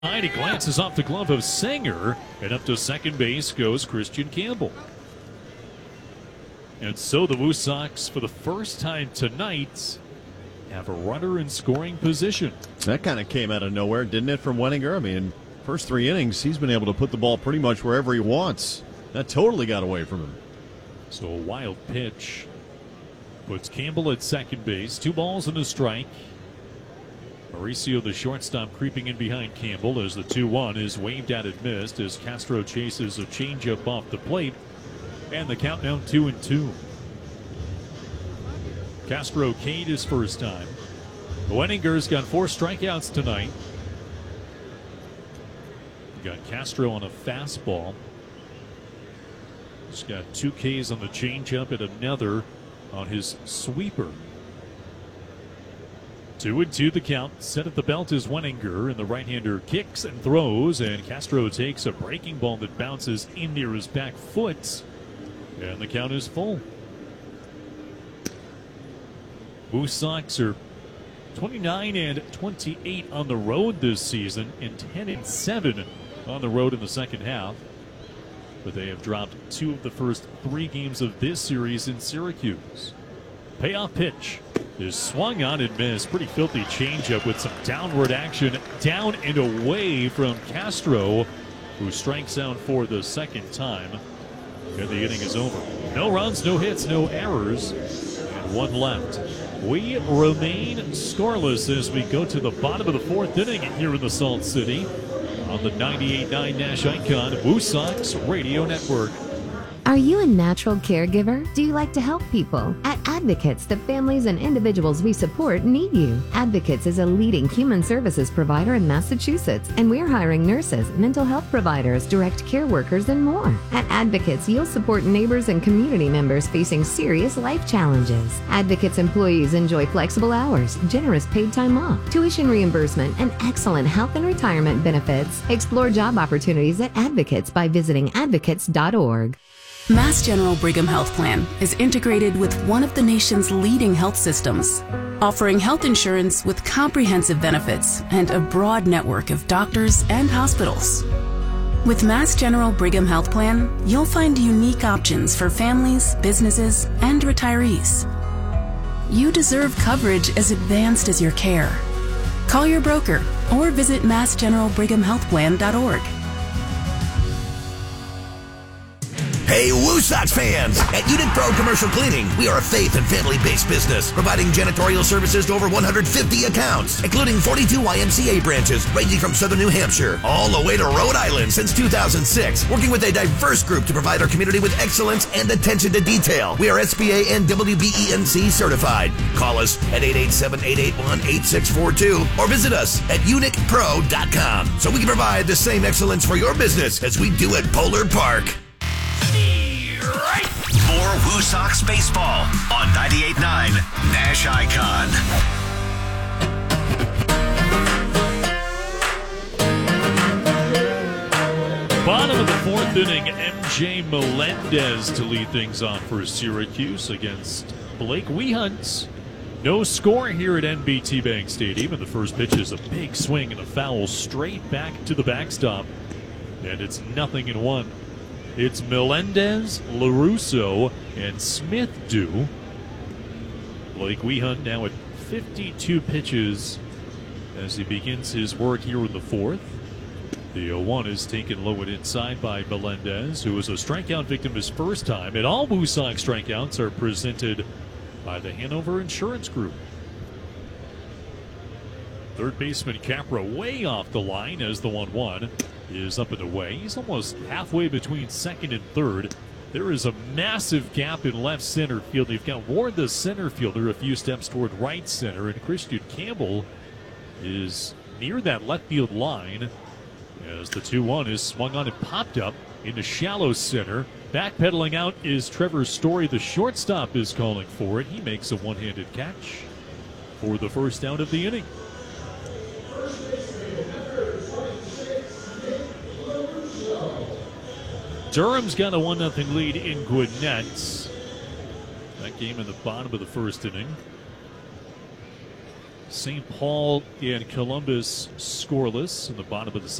He glances off the glove of Sanger, and up to second base goes Christian Campbell. And so the Woo Sox, for the first time tonight, have a runner in scoring position. That kind of came out of nowhere, didn't it, from Wenninger? I mean, first 3 innings, he's been able to put the ball pretty much wherever he wants. That totally got away from him. So a wild pitch puts Campbell at second base. 2 balls and a strike. Mauricio, the shortstop, creeping in behind Campbell as the 2-1 is waved at and missed as Castro chases a changeup off the plate. And the count now 2-2. Castro K'd his first time. Wenninger's got 4 strikeouts tonight. You got Castro on a fastball. He's got 2 Ks on the changeup and another on his sweeper. 2-2 the count. Set at the belt is Wenninger, and the right-hander kicks and throws, and Castro takes a breaking ball that bounces in near his back foot, and the count is full. Woo Sox are 29-28 on the road this season, and 10-7 on the road in the second half. But they have dropped 2 of the first 3 games of this series in Syracuse. Payoff pitch is swung on and missed. Pretty filthy changeup with some downward action, down and away from Castro, who strikes out for the second time. And the inning is over. No runs, no hits, no errors, and 1 left. We remain scoreless as we go to the bottom of the 4th inning here in the Salt City on the 98.9 Nash Icon Woo Sox Radio Network. Are you a natural caregiver? Do you like to help people? At Advocates, the families and individuals we support need you. Advocates is a leading human services provider in Massachusetts, and we're hiring nurses, mental health providers, direct care workers, and more. At Advocates, you'll support neighbors and community members facing serious life challenges. Advocates employees enjoy flexible hours, generous paid time off, tuition reimbursement, and excellent health and retirement benefits. Explore job opportunities at Advocates by visiting advocates.org. Mass General Brigham Health Plan is integrated with one of the nation's leading health systems, offering health insurance with comprehensive benefits and a broad network of doctors and hospitals. With Mass General Brigham Health Plan, you'll find unique options for families, businesses, and retirees. You deserve coverage as advanced as your care. Call your broker or visit massgeneralbrighamhealthplan.org. Hey, Woo Sox fans! At Unit Pro Commercial Cleaning, we are a faith and family-based business, providing janitorial services to over 150 accounts, including 42 YMCA branches, ranging from southern New Hampshire all the way to Rhode Island since 2006, working with a diverse group to provide our community with excellence and attention to detail. We are SBA and WBENC certified. Call us at 887-881-8642 or visit us at UNICPro.com so we can provide the same excellence for your business as we do at Polar Park. More Woo Sox baseball on 98.9 Nash Icon. Bottom of the 4th inning, MJ Melendez to lead things off for Syracuse against Blake Wehunt. No score here at NBT Bank Stadium, and the first pitch is a big swing and a foul straight back to the backstop, and it's 0-1. It's Melendez, LaRusso, and Smith due. Blake Wehunt now at 52 pitches as he begins his work here in the 4th. The 0-1 is taken low and inside by Melendez, who was a strikeout victim his first time. And all Woo Sox strikeouts are presented by the Hanover Insurance Group. Third baseman Capra way off the line as the 1-1 is up and away. He's almost halfway between second and third. There is a massive gap in left center field. They've got Ward, the center fielder, a few steps toward right center, and Christian Campbell is near that left field line as the 2-1 is swung on and popped up into shallow center. Backpedaling out is Trevor Story. The shortstop is calling for it. He makes a one-handed catch for the first out of the inning. Durham's got a 1-0 lead in Gwinnett. That game in the bottom of the first inning. St. Paul and Columbus scoreless in the bottom of the